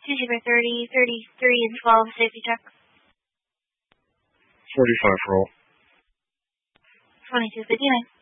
2 by 30, 33, and 12 safety checks. 45 roll. 2259.